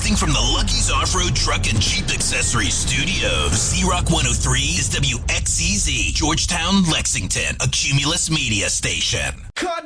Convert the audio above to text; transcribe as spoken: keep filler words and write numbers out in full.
Broadcasting from the Lucky's Off-Road Truck and Jeep Accessories Studios. Z-Rock one oh three is W X C Z, Georgetown, Lexington, a Cumulus media station. Cut